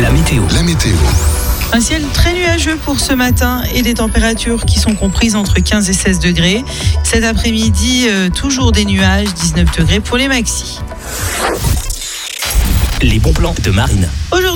La météo. Un ciel très nuageux pour ce matin et des températures qui sont comprises entre 15 et 16 degrés. Cet après-midi, toujours des nuages, 19 degrés pour les maxis. Les bons plans de Marine. Aujourd'hui,